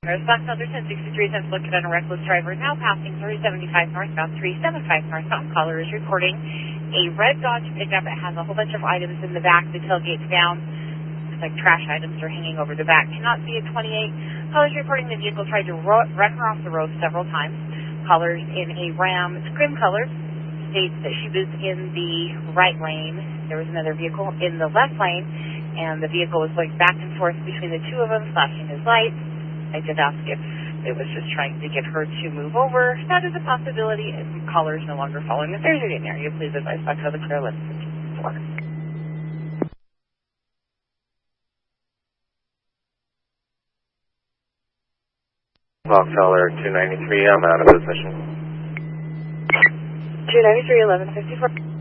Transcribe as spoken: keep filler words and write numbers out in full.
Foxtrot ten sixty-three, since looking at a reckless driver, now passing three seventy-five northbound, three seventy-five northbound. Caller is reporting a red Dodge pickup. It has a whole bunch of items in the back. The tailgate's down. Looks like trash items are hanging over the back. Cannot see a twenty-eight. Caller is reporting the vehicle tried to ro wreck her off the road several times. Caller's in a Ram scrim color. States that she was in the right lane. There was another vehicle in the left lane, and the vehicle was going back and forth between the two of them, flashing his lights. I did ask if it was just trying to get her to move over. That is a possibility. If the caller is no longer following the Thursday area, please advise back to the clear list. Foxtrot two ninety-three, I'm out of position. two ninety-three, eleven fifty-four.